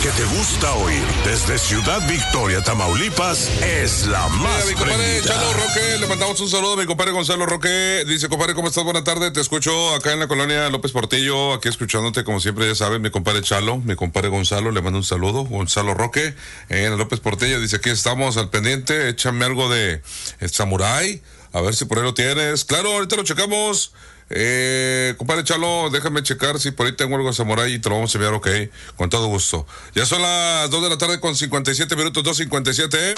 que te gusta oír desde Ciudad Victoria, Tamaulipas, es la más mi compadre prendida. Chalo Roque, le mandamos un saludo a mi compadre Gonzalo Roque. Dice, compadre, ¿cómo estás? Buena tarde, te escucho acá en la colonia López Portillo, aquí escuchándote como siempre, ya sabes, mi compadre Chalo, mi compadre Gonzalo, le mando un saludo, Gonzalo Roque, en López Portillo, dice, aquí estamos al pendiente, échame algo de Samurai, a ver si por ahí lo tienes. Claro, ahorita lo checamos. Compadre Chalo, déjame checar si por ahí tengo algo de Samurai y te lo vamos a enviar, ok, con todo gusto. Ya son las 2 de la tarde con 57 minutos, 2:57.